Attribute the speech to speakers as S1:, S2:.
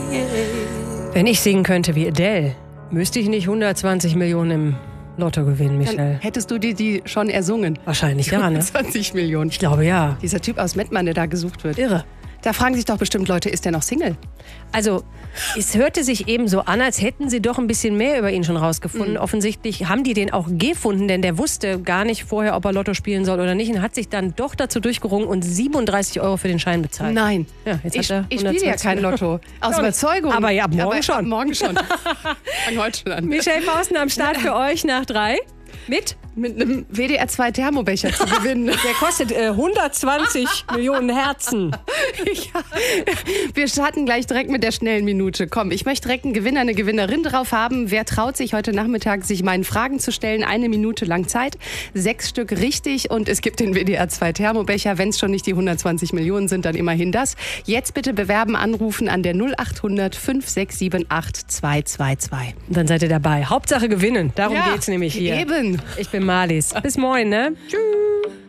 S1: Wenn ich singen könnte wie Adele, müsste ich nicht 120 Millionen im Lotto gewinnen, Michelle.
S2: Dann hättest du die schon ersungen?
S1: Wahrscheinlich ja, ne?
S2: 20 Millionen.
S1: Ich glaube ja.
S2: Dieser Typ aus Mettmann, der da gesucht wird.
S1: Irre.
S2: Da fragen sich doch bestimmt Leute, ist der noch Single?
S1: Also, es hörte sich eben so an, als hätten sie doch ein bisschen mehr über ihn schon rausgefunden. Offensichtlich haben die den auch gefunden, denn der wusste gar nicht vorher, ob er Lotto spielen soll oder nicht und hat sich dann doch dazu durchgerungen und 37 € für den Schein bezahlt.
S2: Nein.
S1: Ja, jetzt
S2: Ich
S1: hat er
S2: spiele ja kein Lotto. Aus Überzeugung.
S1: Aber ja, ab morgen schon.
S2: Ab morgen schon. Fang heute schon an.
S1: Michelle Pausten am Start für euch nach 3.
S2: Mit einem WDR 2 Thermobecher zu gewinnen.
S1: Der kostet 120 Millionen Herzen.
S2: Ja. Wir starten gleich direkt mit der schnellen Minute. Komm, ich möchte direkt einen Gewinner, eine Gewinnerin drauf haben. Wer traut sich heute Nachmittag, sich meinen Fragen zu stellen? 1 Minute lang Zeit. 6 Stück richtig und es gibt den WDR 2 Thermobecher. Wenn es schon nicht die 120 Millionen sind, dann immerhin das. Jetzt bitte bewerben, anrufen an der 0800 5678 222.
S1: Und dann seid ihr dabei. Hauptsache gewinnen. Darum
S2: Ja,
S1: geht's nämlich hier.
S2: Eben.
S1: Ich bin Marlies. Bis morgen, ne? Tschüss.